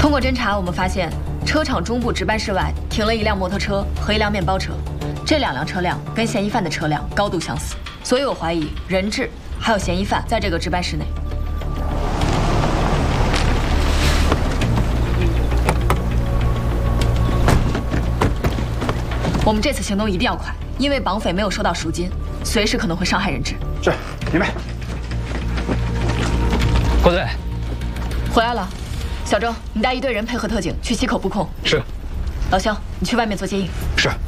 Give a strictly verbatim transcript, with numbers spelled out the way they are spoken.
通过侦查，我们发现车厂中部值班室外停了一辆摩托车和一辆面包车，这两辆车辆跟嫌疑犯的车辆高度相似，所以我怀疑人质还有嫌疑犯在这个值班室内。我们这次行动一定要快，因为绑匪没有收到赎金，随时可能会伤害人质。 是，明白。 郭队， 回来了。 小周，你带一队人配合特警去溪口布控。 是。 老肖，你去外面做接应。 是。